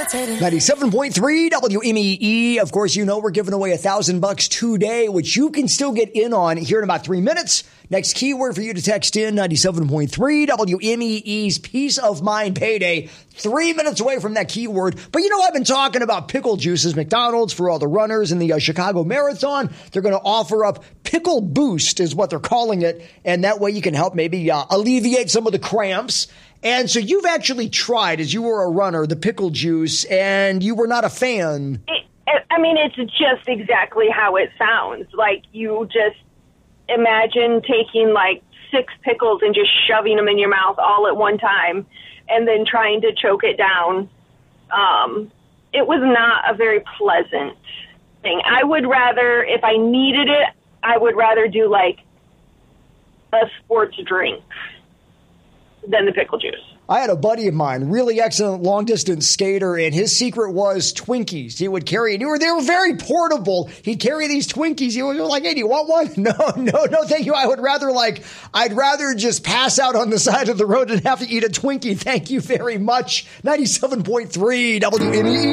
97.3 WMEE. Of course, you know we're giving away $1,000 today, which you can still get in on here in about 3 minutes. Next keyword for you to text in, 97.3 WMEE's Peace of Mind Payday. 3 minutes away from that keyword. But you know, I've been talking about pickle juices. McDonald's, for all the runners in the Chicago Marathon, they're going to offer up Pickle Boost is what they're calling it. And that way you can help maybe alleviate some of the cramps. And so you've actually tried, as you were a runner, the pickle juice, and you were not a fan. It's just exactly how it sounds. Like, you just imagine taking, 6 pickles and just shoving them in your mouth all at one time and then trying to choke it down. It was not a very pleasant thing. I would rather, if I needed it, I would rather do, a sports drink than the pickle juice. I had a buddy of mine, really excellent long-distance skater, and his secret was Twinkies. He would carry, and they were very portable. He'd carry these Twinkies. He was like, hey, do you want one? No, thank you. I'd rather just pass out on the side of the road and have to eat a Twinkie. Thank you very much. 97.3 WME.